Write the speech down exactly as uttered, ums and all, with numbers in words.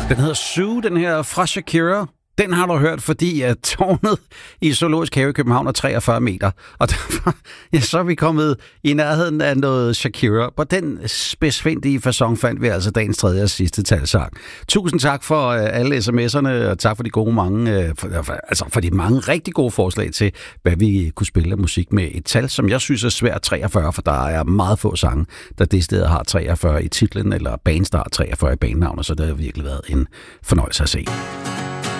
Den hedder Sue, den her fra Shakira. Den har du hørt, fordi at tårnet i Zoologisk Have i København er treogfyrre meter. Og derfor, ja, så er vi kommet i nærheden af noget Shakira. På den spidsfindige facon fandt vi altså dagens tredje og sidste talsang. Tusind tak for uh, alle sms'erne, og tak for de gode mange, uh, for, for, altså for de mange rigtig gode forslag til, hvad vi kunne spille af musik med et tal, som jeg synes er svært treogfyrre, for der er meget få sange, der det sted har treogfyrre i titlen, eller bands, der har treogfyrre i banenavnet, så det har virkelig været en fornøjelse at se.